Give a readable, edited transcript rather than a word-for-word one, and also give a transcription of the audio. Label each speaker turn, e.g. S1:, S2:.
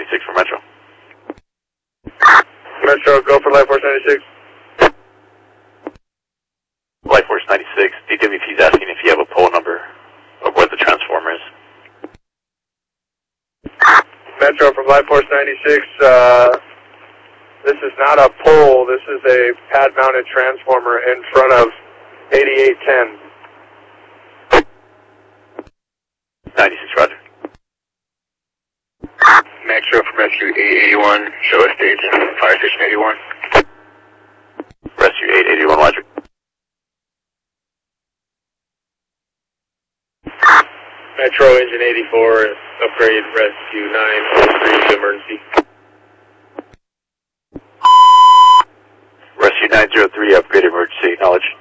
S1: 96 for Metro.
S2: Metro, go for Life Force 96.
S1: Life Force 96, DWP is asking if you have a pole number of where the transformer is.
S2: Metro from Life Force 96, this is not a pole, this is a pad-mounted transformer in front of 8810.
S1: 96, roger.
S2: Metro from Rescue 881, show us station, Fire Station 81.
S1: Rescue 881, roger.
S2: Metro Engine 84, upgrade Rescue 903 emergency.
S1: Rescue 903, upgrade emergency, acknowledge.